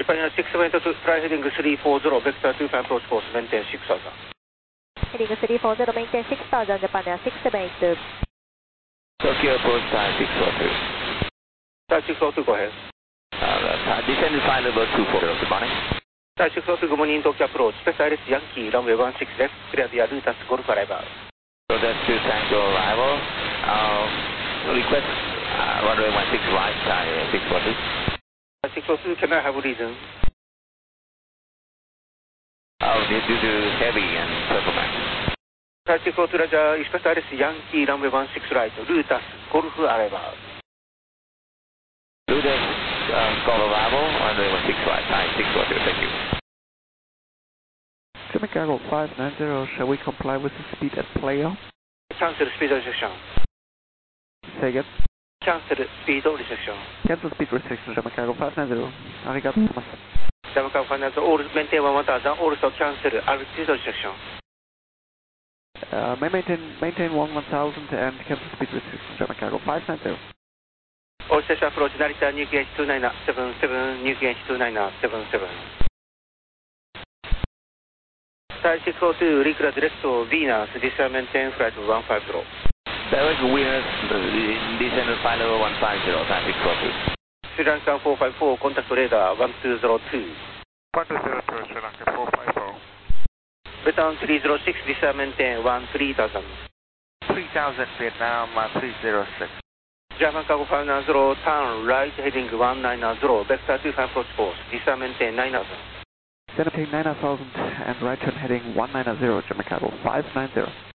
Japan Air 672, try heading 340, vector 25 approach course, maintain 6000. Heading 340, maintain 6000, Japan Air 672. Tokyo approach time 642. Type 602, go ahead. Descend to flight level 240, good morning. Type 602, good morning, Tokyo approach. Special ILS Yankee, runway 16 left, clear via Lutas, Golf arrival. So that's 2 Tango arrival. Request runway 16 right, 642. Type 602, can I have a reason? Due to heavy and turbulence. Type 602, Roger, Special ILS Yankee, runway 16 right, Lutas, Golf arrival. Lutas, Golf arrival, runway 16 right, 642, thank you. Chicago 590, shall we comply with the speed at player? Cancel speed restriction. Say again. Cancel speed restriction. Cancel speed restriction, Chicago 590. Arigato gozaimasu. Chicago 590, all maintain 1000, also cancel altitude restriction. Maintain 1000 and cancel speed restriction, Chicago 590. All station approach, Narita, New Gauge 2977, New Gauge 2977. Type 602, reclass direct to Venus, descend maintain flight 150. Direct Venus, descend to flight level 150, time 642. Sri Lanka 454, contact radar 1202. 1202, Sri Lanka 454. Vietnam 306, descend maintain 3000. 3000 Vietnam 306. Japan Cargo 590, turn right heading 190, vector 25 approach course, descend maintain 9000. Maintain 9000 and right turn heading 190, Chicago 590.